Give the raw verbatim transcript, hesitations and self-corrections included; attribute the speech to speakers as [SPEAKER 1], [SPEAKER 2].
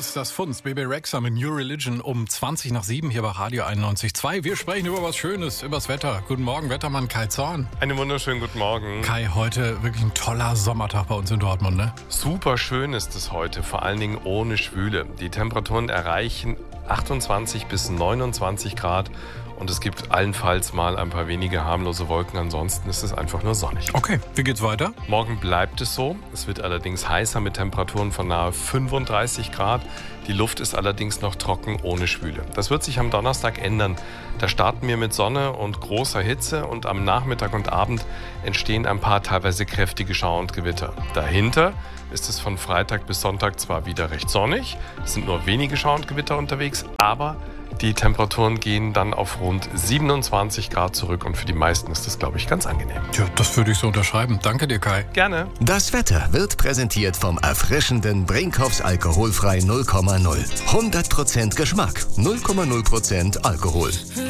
[SPEAKER 1] Jetzt das Funz, Bebe Rexha mit New Religion um zwanzig nach sieben hier bei Radio einundneunzig Komma zwei. Wir sprechen über was Schönes, übers Wetter. Guten Morgen, Wettermann Kai Zorn.
[SPEAKER 2] Einen wunderschönen guten Morgen.
[SPEAKER 1] Kai, heute wirklich ein toller Sommertag bei uns in Dortmund, ne?
[SPEAKER 2] Super schön ist es heute, vor allen Dingen ohne Schwüle. Die Temperaturen erreichen achtundzwanzig bis neunundzwanzig Grad. Und es gibt allenfalls mal ein paar wenige harmlose Wolken. Ansonsten ist es einfach nur sonnig.
[SPEAKER 1] Okay, wie geht's weiter?
[SPEAKER 2] Morgen bleibt es so. Es wird allerdings heißer mit Temperaturen von nahe fünfunddreißig Grad. Die Luft ist allerdings noch trocken ohne Schwüle. Das wird sich am Donnerstag ändern. Da starten wir mit Sonne und großer Hitze und am Nachmittag und Abend entstehen ein paar teilweise kräftige Schauer und Gewitter. Dahinter ist es von Freitag bis Sonntag zwar wieder recht sonnig, es sind nur wenige Schauer und Gewitter unterwegs, aber die Temperaturen gehen dann auf rund siebenundzwanzig Grad zurück und für die meisten ist das, glaube ich, ganz angenehm.
[SPEAKER 1] Tja, das würde ich so unterschreiben. Danke dir, Kai.
[SPEAKER 2] Gerne.
[SPEAKER 3] Das Wetter wird präsentiert vom erfrischenden Brinkhoffs Alkoholfrei null Komma null. hundert Prozent Geschmack, null Komma null Prozent Alkohol.